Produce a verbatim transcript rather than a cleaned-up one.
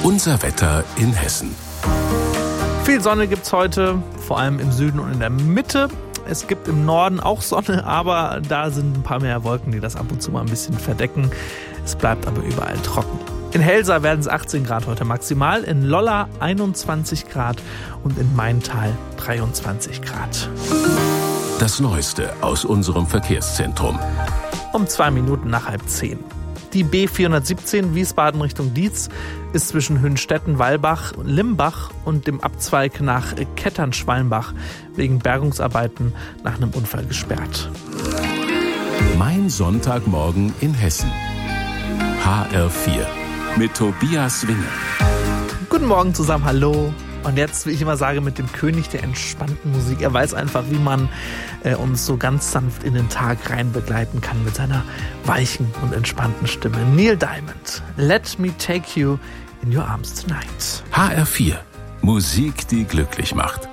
Unser Wetter in Hessen. Viel Sonne gibt's heute, vor allem im Süden und in der Mitte. Es gibt im Norden auch Sonne, aber da sind ein paar mehr Wolken, die das ab und zu mal ein bisschen verdecken. Es bleibt aber überall trocken. In Helsa werden es achtzehn Grad heute maximal, in Lolla einundzwanzig Grad und in Maintal dreiundzwanzig Grad. Das Neueste aus unserem Verkehrszentrum. Um zwei Minuten nach halb zehn. Die B vierhundertsiebzehn Wiesbaden Richtung Dietz ist zwischen Hünstetten, Wallbach, Limbach und dem Abzweig nach Kettern-Schwalmbach wegen Bergungsarbeiten nach einem Unfall gesperrt. Mein Sonntagmorgen in Hessen. H R vier mit Tobias Winger. Guten Morgen zusammen, hallo. Und jetzt, wie ich immer sage, mit dem König der entspannten Musik. Er weiß einfach, wie man äh, uns so ganz sanft in den Tag rein begleiten kann mit seiner weichen und entspannten Stimme. Neil Diamond, Let Me Take You in Your Arms Tonight. H R vier, Musik, die glücklich macht.